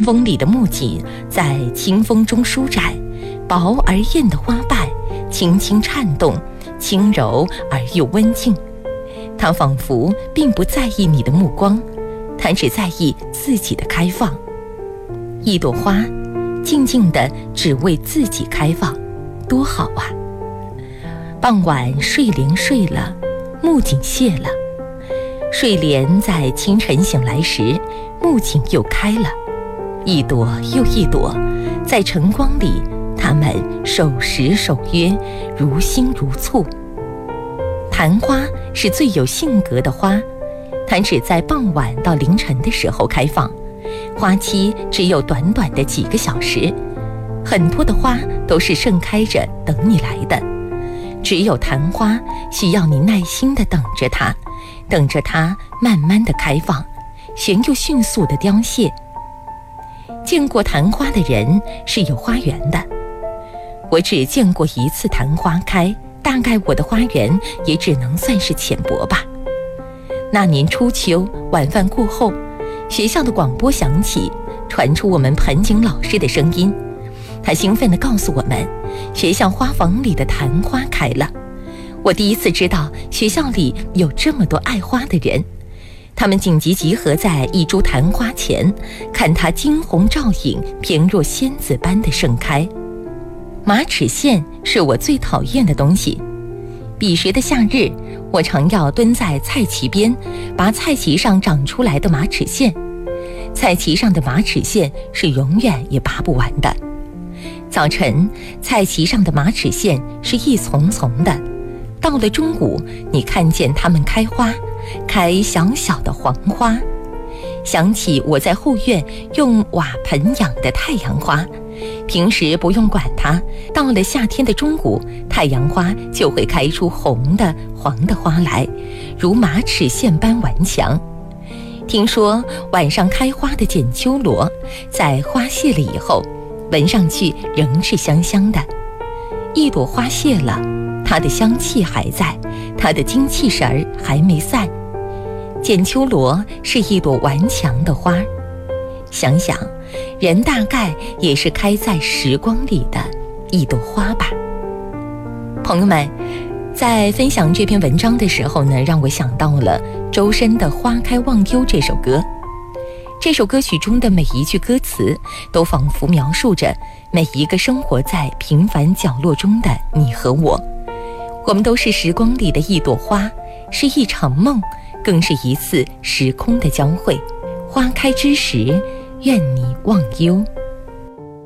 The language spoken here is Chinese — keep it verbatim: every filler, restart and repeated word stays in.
风里的木槿在清风中舒展，薄而艳的花瓣轻轻颤动，轻柔而又温静。它仿佛并不在意你的目光，它只在意自己的开放。一朵花静静地只为自己开放，多好啊！傍晚睡莲睡了，木槿谢了。睡莲在清晨醒来时，木槿又开了，一朵又一朵，在晨光里，它们手拾手约，如星如簇。昙花是最有性格的花，它只在傍晚到凌晨的时候开放，花期只有短短的几个小时。很多的花都是盛开着等你来的，只有昙花需要你耐心地等着它，等着它慢慢地开放，旋又迅速地凋谢。见过昙花的人是有花园的，我只见过一次昙花开，大概我的花园也只能算是浅薄吧。那年初秋，晚饭过后，学校的广播响起，传出我们盆景老师的声音。他兴奋地告诉我们，学校花房里的昙花开了。我第一次知道学校里有这么多爱花的人，他们紧急集合在一株昙花前，看它惊鸿照影，翩若仙子般的盛开。马齿苋是我最讨厌的东西。彼时的夏日，我常要蹲在菜畦边，拔菜畦上长出来的马齿苋。菜畦上的马齿苋是永远也拔不完的。早晨，菜畦上的马齿苋是一丛丛的，到了中午，你看见它们开花，开小小的黄花。想起我在后院用瓦盆养的太阳花，平时不用管它，到了夏天的中午，太阳花就会开出红的、黄的花来，如马齿苋般顽强。听说晚上开花的剪秋罗，在花谢了以后，闻上去仍是香香的。一朵花谢了，它的香气还在，它的精气神儿还没散。剪秋罗是一朵顽强的花，想想，人大概也是开在时光里的一朵花吧。朋友们，在分享这篇文章的时候呢，让我想到了周深的《花开忘忧》这首歌。这首歌曲中的每一句歌词，都仿佛描述着每一个生活在平凡角落中的你和我。我们都是时光里的一朵花，是一场梦，更是一次时空的交汇。花开之时，愿你忘忧。